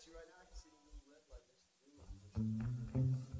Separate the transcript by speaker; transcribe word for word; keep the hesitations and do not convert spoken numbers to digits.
Speaker 1: you right now. I can see the little red light next to the green light.